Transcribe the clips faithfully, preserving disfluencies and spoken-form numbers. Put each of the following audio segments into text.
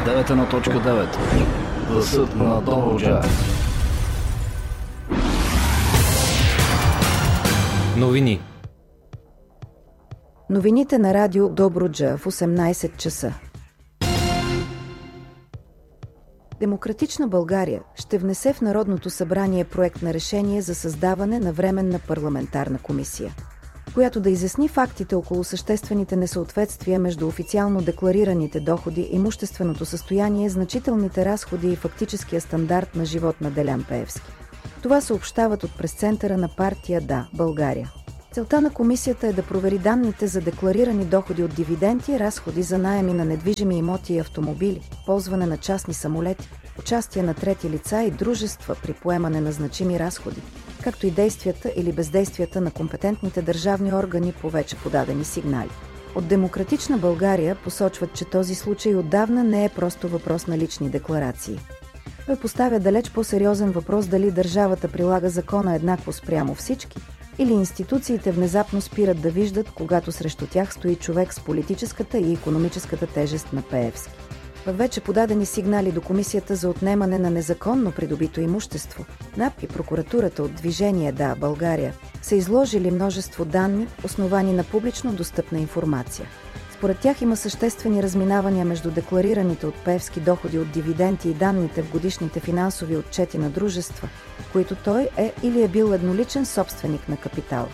девет едно точка девет. Гласът на Добруджа. Новини. Новините на радио Добруджа в осемнайсет часа. Демократична България ще внесе в Народното събрание проект на решение за създаване на временна парламентарна комисия, която да изясни фактите около съществените несъответствия между официално декларираните доходи, имущественото състояние, значителните разходи и фактическия стандарт на живот на Делян Пеевски. Това съобщават от пресцентъра на партия Да, България. Целта на комисията е да провери данните за декларирани доходи от дивиденти, разходи за наеми на недвижими имоти и автомобили, ползване на частни самолети, участие на трети лица и дружества при поемане на значими разходи, както и действията или бездействията на компетентните държавни органи по вече подадени сигнали. От Демократична България посочват, че този случай отдавна не е просто въпрос на лични декларации. Той поставя далеч по-сериозен въпрос дали държавата прилага закона еднакво спрямо всички, или институциите внезапно спират да виждат, когато срещу тях стои човек с политическата и икономическата тежест на Пеевски. Във вече подадени сигнали до Комисията за отнемане на незаконно придобито имущество, НАП и прокуратурата от Движение Да, България са изложили множество данни, основани на публично достъпна информация. Според тях има съществени разминавания между декларираните от Пеевски доходи от дивиденти и данните в годишните финансови отчети на дружества, в които той е или е бил едноличен собственик на капитал.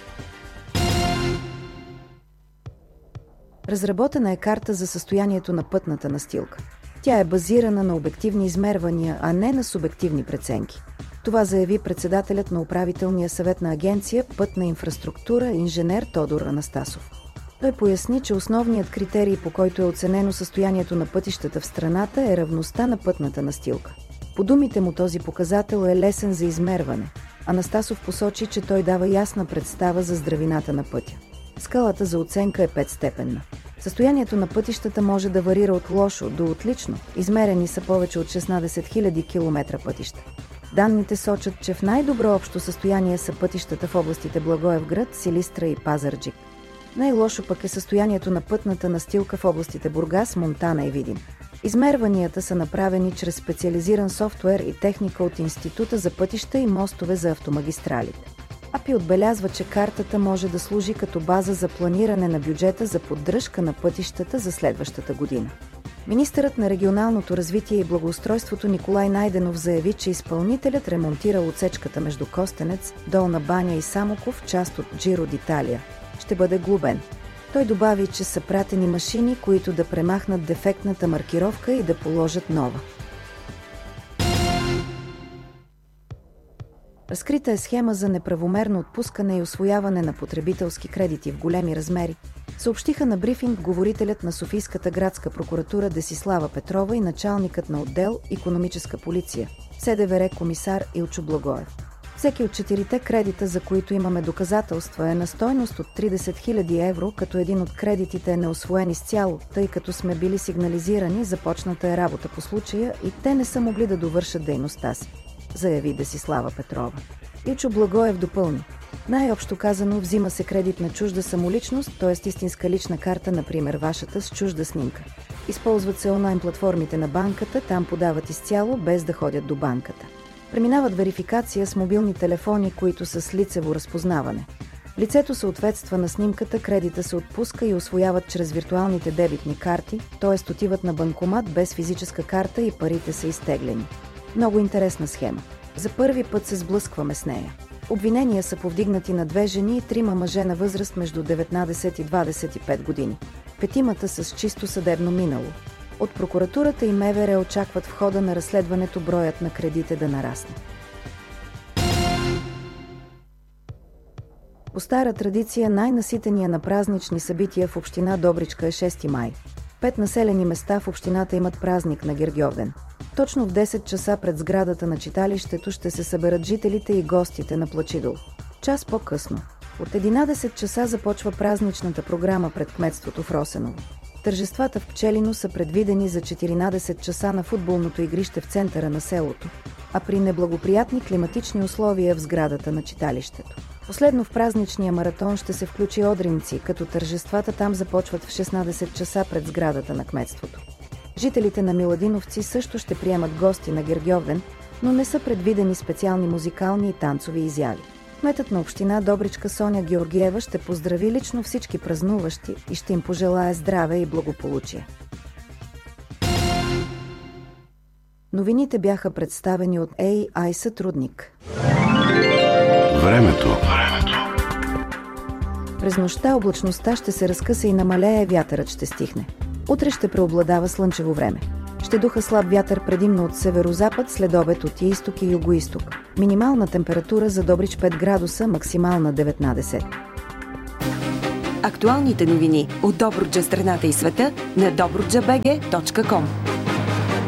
Разработена е карта за състоянието на пътната настилка. Тя е базирана на обективни измервания, а не на субективни преценки. Това заяви председателят на управителния съвет на агенция Пътна инфраструктура инженер Тодор Анастасов. Той поясни, че основният критерий, по който е оценено състоянието на пътищата в страната, е равността на пътната настилка. По думите му този показател е лесен за измерване. Анастасов посочи, че той дава ясна представа за здравината на пътя. Скалата за оценка е петстепенна. Състоянието на пътищата може да варира от лошо до отлично. Измерени са повече от шестнайсет хиляди километра пътища. Данните сочат, че в най-добро общо състояние са пътищата в областите Благоевград, Силистра и Пазарджик. Най-лошо пък е състоянието на пътната настилка в областите Бургас, Монтана и Видин. Измерванията са направени чрез специализиран софтуер и техника от Института за пътища и мостове за автомагистралите. АПИ отбелязва, че картата може да служи като база за планиране на бюджета за поддръжка на пътищата за следващата година. Министърът на регионалното развитие и благоустройството Николай Найденов заяви, че изпълнителят ремонтирал отсечката между Костенец, Долна баня и Самоков, част от Джиро д'Италия, ще бъде глобен. Той добави, че са пратени машини, които да премахнат дефектната маркировка и да положат нова. Разкрита е схема за неправомерно отпускане и усвояване на потребителски кредити в големи размери, съобщиха на брифинг говорителят на Софийската градска прокуратура Десислава Петрова и началникът на отдел Икономическа полиция, СДВР комисар Илчо Благоев. Всеки от четирите кредита, за които имаме доказателства, е на стойност от трийсет хиляди евро, като един от кредитите е неусвоен изцяло, тъй като сме били сигнализирани, започната е работа по случая и те не са могли да довършат дейността си, заяви Десислава Петрова. Илчо Благоев допълни: най-общо казано, взима се кредит на чужда самоличност, т.е. истинска лична карта, например вашата, с чужда снимка. Използват се онлайн платформите на банката, там подават изцяло, без да ходят до банката. Преминават верификация с мобилни телефони, които са с лицево разпознаване. Лицето съответства на снимката, кредита се отпуска и усвояват чрез виртуалните дебитни карти, т.е. отиват на банкомат без физическа карта и парите са изтеглени. Много интересна схема. За първи път се сблъскваме с нея. Обвинения са повдигнати на две жени и трима мъже на възраст между деветнайсет и двайсет и пет години. Петимата с чисто съдебно минало. От прокуратурата и МВР очакват в хода на разследването броят на кредите да нарасне. По стара традиция най-наситения на празнични събития в община Добричка е шести май. Пет населени места в общината имат празник на Гергьовден. Точно в десет часа пред сградата на читалището ще се съберат жителите и гостите на Плачидол. Час по-късно, от единайсет часа започва празничната програма пред кметството в Росеново. Тържествата в Пчелино са предвидени за четиринайсет часа на футболното игрище в центъра на селото, а при неблагоприятни климатични условия в сградата на читалището. Последно в празничния маратон ще се включи Одринци, като тържествата там започват в шестнайсет часа пред сградата на кметството. Жителите на Миладиновци също ще приемат гости на Гергьовден, но не са предвидени специални музикални и танцови изяви. Кметът на община Добричка Соня Георгиева ще поздрави лично всички празнуващи и ще им пожелае здраве и благополучие. Новините бяха представени от Ей Ай Сътрудник. Времето. През нощта облачността ще се разкъса и намалее, вятърът ще стихне. Утре ще преобладава слънчево време. Ще духа слаб вятър предимно от северозапад, след обед от изток и югоизток. Минимална температура за Добрич пет градуса, максимална деветнадесет. Актуалните новини от Добруджа, страната и света на добруджа точка бг точка ком.